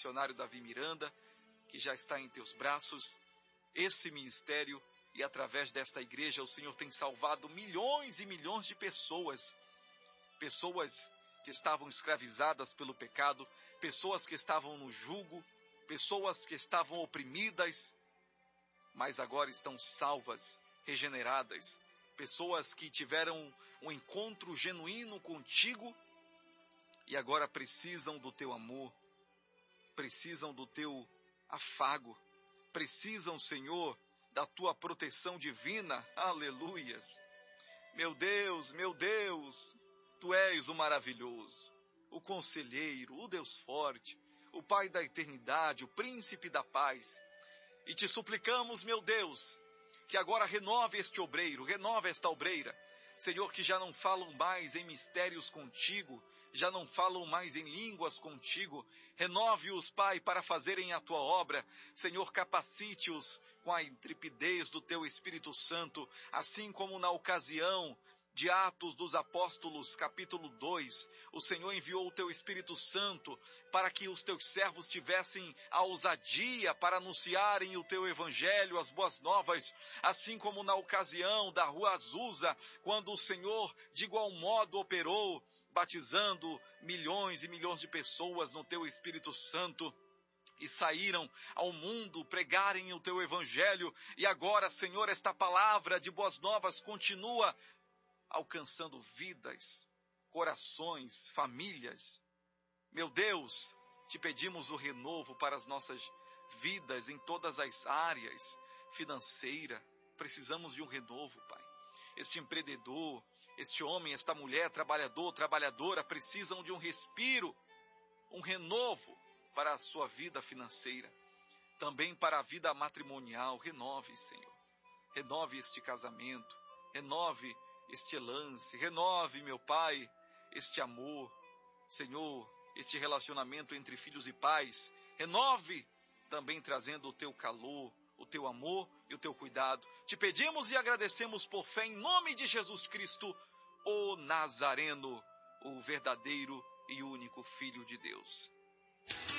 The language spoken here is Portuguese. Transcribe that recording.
missionário Davi Miranda, que já está em teus braços, esse ministério, e através desta igreja o Senhor tem salvado milhões e milhões de pessoas que estavam escravizadas pelo pecado, pessoas que estavam no jugo, pessoas que estavam oprimidas, mas agora estão salvas, regeneradas, pessoas que tiveram um encontro genuíno contigo e agora precisam do teu amor, precisam do teu afago, precisam, Senhor, da tua proteção divina. Aleluias! Meu Deus, tu és o maravilhoso, o conselheiro, o Deus forte, o Pai da eternidade, o príncipe da paz. E te suplicamos, meu Deus, que agora renove este obreiro, renove esta obreira. Senhor, que já não falam mais em mistérios contigo, já não falam mais em línguas contigo. Renove-os, Pai, para fazerem a tua obra. Senhor, capacite-os com a intrepidez do teu Espírito Santo, assim como na ocasião de Atos dos Apóstolos, capítulo 2, o Senhor enviou o teu Espírito Santo para que os teus servos tivessem a ousadia para anunciarem o teu evangelho, as boas novas, assim como na ocasião da Rua Azusa, quando o Senhor de igual modo operou, batizando milhões e milhões de pessoas no teu Espírito Santo, e saíram ao mundo pregarem o teu evangelho. E agora, Senhor, esta palavra de boas novas continua alcançando vidas, corações, famílias. Meu Deus, te pedimos o renovo para as nossas vidas em todas as áreas, financeira. Precisamos de um renovo, Pai. Este empreendedor, este homem, esta mulher, trabalhador, trabalhadora, precisam de um respiro, um renovo para a sua vida financeira. Também para a vida matrimonial. Renove, Senhor. Renove este casamento. Renove este lance, renove, meu Pai, este amor, Senhor, este relacionamento entre filhos e pais, renove também trazendo o teu calor, o teu amor e o teu cuidado. Te pedimos e agradecemos por fé em nome de Jesus Cristo, o Nazareno, o verdadeiro e único Filho de Deus.